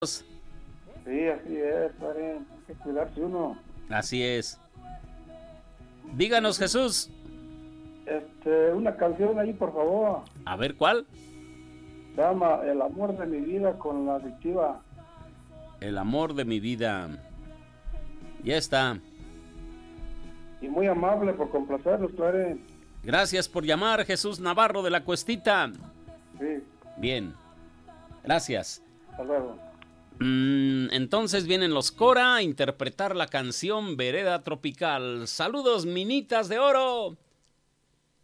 Sí, así es, padre. Hay que cuidarse uno. Así es. Díganos, Jesús. Una canción ahí, por favor. A ver, ¿cuál? Se llama El amor de mi vida con la adictiva. El amor de mi vida. Ya está. Y muy amable por complacernos, padre. Gracias por llamar, Jesús Navarro de la Cuestita. Sí, Bien. Gracias. hasta luego. Entonces vienen los Cora a interpretar la canción Vereda Tropical. Saludos, minitas de oro.